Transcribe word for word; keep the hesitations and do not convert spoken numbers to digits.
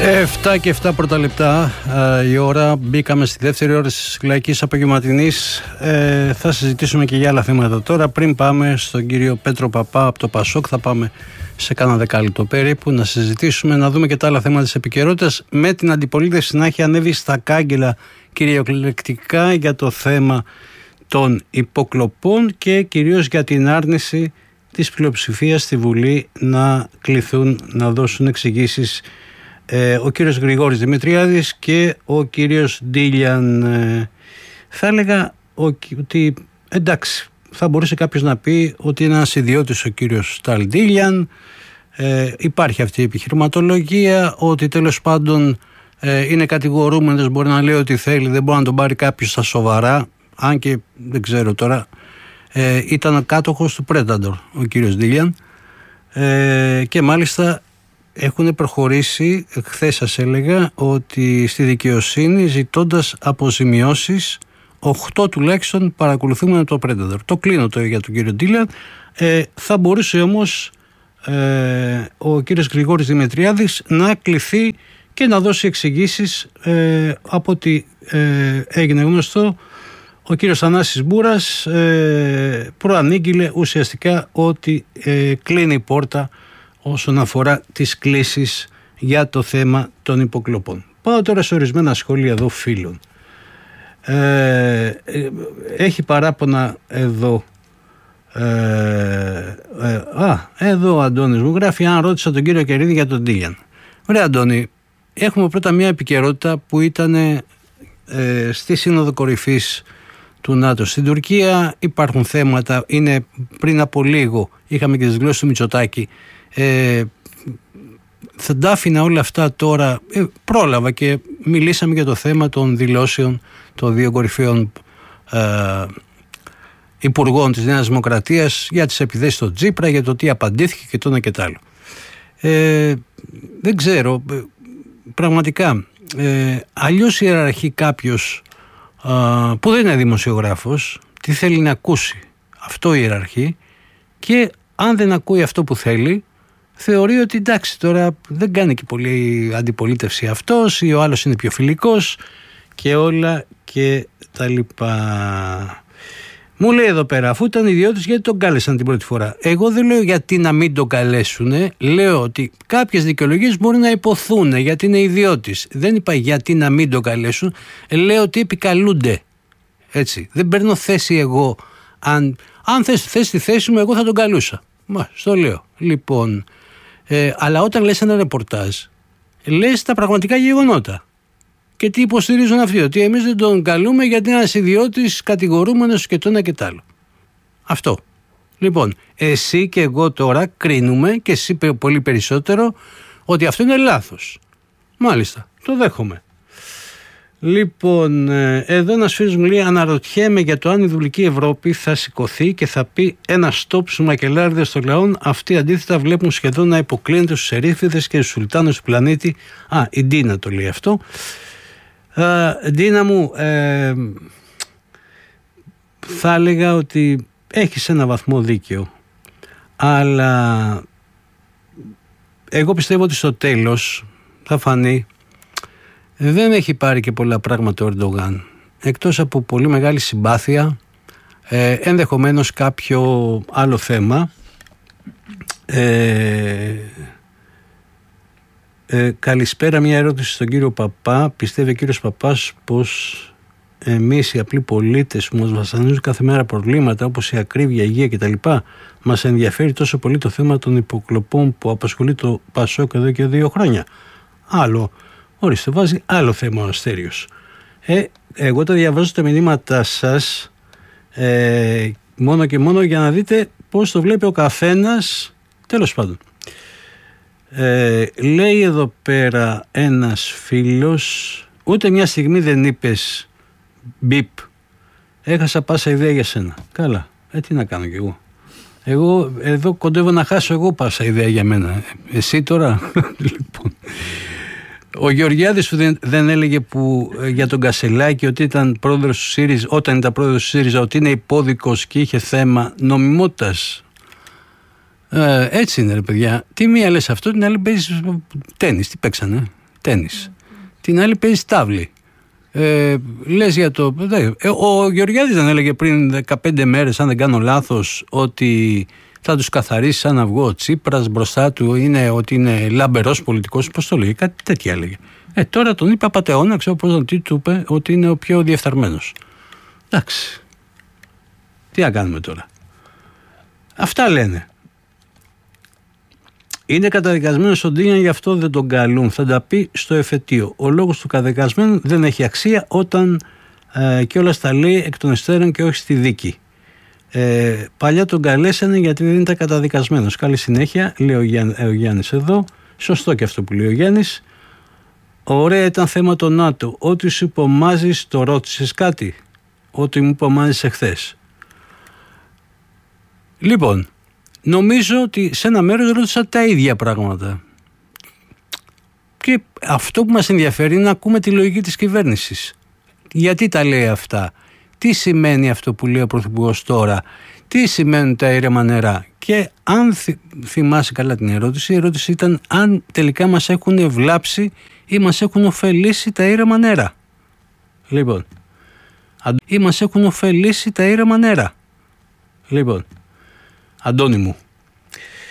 εφτά και εφτά πρώτα λεπτά ε, η ώρα. Μπήκαμε στη δεύτερη ώρα της Λαϊκής Απογευματινής. Ε, θα συζητήσουμε και για άλλα θέματα τώρα. Πριν πάμε στον κύριο Πέτρο Παπά από το Πασόκ, θα πάμε σε κάνα δεκάλεπτο περίπου να συζητήσουμε, να δούμε και τα άλλα θέματα της επικαιρότητας, με την αντιπολίτευση να έχει ανέβει στα κάγκελα κυριολεκτικά για το θέμα των υποκλοπών και κυρίως για την άρνηση της πλειοψηφίας στη Βουλή να κληθούν να δώσουν εξηγήσεις ε, ο κύριος Γρηγόρης Δημητριάδης και ο κύριος Ντίλιαν. Ε, θα έλεγα ότι εντάξει, θα μπορούσε κάποιος να πει ότι είναι ένας ιδιώτης ο κύριος Σταλ Ντίλιαν. Ε, υπάρχει αυτή η επιχειρηματολογία ότι τέλος πάντων ε, είναι κατηγορούμενος, μπορεί να λέει ότι θέλει, δεν μπορεί να τον πάρει κάποιος στα σοβαρά, αν και δεν ξέρω τώρα. Ε, ήταν κάτοχος του Predator ο κύριος Ντίλιαν, ε, και μάλιστα έχουν προχωρήσει, χθες σας έλεγα, ότι στη δικαιοσύνη ζητώντας αποζημιώσεις οκτώ τουλάχιστον παρακολουθούμε από το Predator. Το κλείνω το για τον κύριο Ντίλιαν. Ε, θα μπορούσε όμως ε, ο κύριος Γρηγόρης Δημητριάδης να κληθεί και να δώσει εξηγήσεις. ε, από ό,τι ε, έγινε γνωστό, ο κύριος Θανάσης Μπούρας ε, προανήγγειλε ουσιαστικά ότι ε, κλείνει η πόρτα όσον αφορά τις κλήσεις για το θέμα των υποκλοπών. Πάω τώρα σε ορισμένα σχόλια εδώ φίλων. Ε, ε, έχει παράπονα εδώ. Ε, ε, α, εδώ ο Αντώνης μου γράφει, αν ρώτησα τον κύριο Κερίδη για τον Ντίλιαν. Ωραία Αντώνη, έχουμε πρώτα μια επικαιρότητα που ήταν ε, στη Σύνοδο Κορυφής του ΝΑΤΟ στην Τουρκία. Υπάρχουν θέματα, είναι πριν από λίγο, είχαμε και τις γλώσσες του Μητσοτάκη. Ε, θα τα άφηνα όλα αυτά τώρα, ε, πρόλαβα και μιλήσαμε για το θέμα των δηλώσεων των δύο κορυφαίων ε, υπουργών της Νέας Δημοκρατίας για τις επιθέσεις στο Τσίπρα, για το τι απαντήθηκε και το ένα και το άλλο. Ε, δεν ξέρω, ε, πραγματικά ε, αλλιώς ιεραρχεί κάποιος Uh, που δεν είναι δημοσιογράφος, τι θέλει να ακούσει, αυτό ιεραρχεί, και αν δεν ακούει αυτό που θέλει, θεωρεί ότι εντάξει τώρα δεν κάνει και πολύ αντιπολίτευση αυτός ή ο άλλος είναι πιο φιλικός και όλα και τα λοιπά. Μου λέει εδώ πέρα, αφού ήταν ιδιώτης, γιατί τον κάλεσαν την πρώτη φορά? Εγώ δεν λέω γιατί να μην τον καλέσουνε, λέω ότι κάποιες δικαιολογίες μπορεί να υποθούν γιατί είναι ιδιώτης. Δεν είπα γιατί να μην τον καλέσουν, λέω ότι επικαλούνται. Έτσι, δεν παίρνω θέση εγώ. Αν, αν θες, θες τη θέση μου, εγώ θα τον καλούσα. Μα, στο λέω. Λοιπόν, ε, αλλά όταν λες ένα ρεπορτάζ, λες τα πραγματικά γεγονότα. Και τι υποστηρίζουν αυτοί? Ότι εμείς δεν τον καλούμε γιατί είναι ένας ιδιώτης κατηγορούμενος και το ένα και το άλλο. Αυτό. Λοιπόν, εσύ και εγώ τώρα κρίνουμε, και εσύ πολύ περισσότερο, ότι αυτό είναι λάθος. Μάλιστα, το δέχομαι. Λοιπόν, εδώ ένας φίλος μου λέει, αναρωτιέμαι για το αν η δουλική Ευρώπη θα σηκωθεί και θα πει ένα στόπ στους μακελάριδες των λαών. Αυτοί αντίθετα βλέπουν σχεδόν να υποκλίνεται στους ερήφιδες και στους σουλτάνους του πλανήτη. Α, η Ντίνα το λέει αυτό. Uh, Ντίνα μου, ε, θα έλεγα ότι έχεις ένα βαθμό δίκαιο, αλλά εγώ πιστεύω ότι στο τέλος θα φανεί δεν έχει πάρει και πολλά πράγματα ο Ερντογάν, εκτός από πολύ μεγάλη συμπάθεια, ε, ενδεχομένως κάποιο άλλο θέμα. ε, Ε, καλησπέρα, μια ερώτηση στον κύριο Παπά. Πιστεύει ο κύριος Παπάς πως εμείς οι απλοί πολίτες που μας βασανίζουν κάθε μέρα προβλήματα όπως η ακρίβεια, η υγεία κτλ. Μας ενδιαφέρει τόσο πολύ το θέμα των υποκλοπών που απασχολεί το Πασόκ εδώ και δύο χρόνια? Άλλο, ορίστε, βάζει άλλο θέμα ο Αστέριος. Ε, εγώ τα διαβάζω τα μηνύματά σας ε, μόνο και μόνο για να δείτε πώς το βλέπει ο καθένας. Τέλος πάντων. Ε, λέει εδώ πέρα ένας φίλος, ούτε μια στιγμή δεν είπες μπιπ, έχασα πάσα ιδέα για σένα. Καλά, ε, τι να κάνω κι εγώ. Εγώ εδώ κοντεύω να χάσω εγώ πάσα ιδέα για μένα. Εσύ τώρα. Λοιπόν, ο Γεωργιάδης που δεν, δεν έλεγε που, για τον Κασελάκη ότι ήταν πρόεδρος του ΣΥΡΙΖΑ, όταν ήταν πρόεδρος του ΣΥΡΙΖΑ, ότι είναι υπόδικος και είχε θέμα νομιμότητας. Ε, έτσι είναι ρε παιδιά. Τι μία λες αυτό, την άλλη παίζεις τένις. Τι παίξανε? τένις. Την άλλη παίζει τάβλη. Ε, λες για το... Ε, ο Γεωργιάδης δεν έλεγε πριν δεκαπέντε μέρες, αν δεν κάνω λάθος, ότι θα τους καθαρίσει σαν αυγό ο Τσίπρας, μπροστά του είναι ότι είναι λαμπερός πολιτικός, πώς το λέγει, κάτι τέτοια έλεγε. Ε, τώρα τον είπε απατεώνα, ξέρω πώς τον τι του είπε, ότι είναι ο πιο διεφθαρμένος. Εντάξει. Τι να κάνουμε τώρα. Αυτά λένε. Είναι καταδικασμένος στον Τίνια, γι' αυτό δεν τον καλούν. Θα τα πει στο εφετείο. Ο λόγος του καταδικασμένου δεν έχει αξία όταν ε, κιόλας τα λέει εκ των υστέρων και όχι στη δίκη. Ε, παλιά τον καλέσανε γιατί δεν ήταν καταδικασμένος. Καλή συνέχεια, λέει ο, Γιάν, ε, ο Γιάννης εδώ. Σωστό και αυτό που λέει ο Γιάννης. Ωραία ήταν θέμα το ΝΑΤΟ. Ό,τι σου υπομάζεις, το ρώτησες κάτι. Ό,τι μου υπομάζεις εχθές. Λοιπόν, νομίζω ότι σε ένα μέρος ρώτησα τα ίδια πράγματα. Και αυτό που μας ενδιαφέρει είναι να ακούμε τη λογική της κυβέρνησης. Γιατί τα λέει αυτά. Τι σημαίνει αυτό που λέει ο Πρωθυπουργός τώρα. Τι σημαίνουν τα ήρεμα νερά. Και αν θυ, θυμάσαι καλά την ερώτηση, η ερώτηση ήταν αν τελικά μας έχουν βλάψει ή μας έχουν ωφελήσει τα ήρεμα νερά. Λοιπόν, ή μας έχουν ωφελήσει τα ήρεμα νερά. Λοιπόν, Αντώνη μου,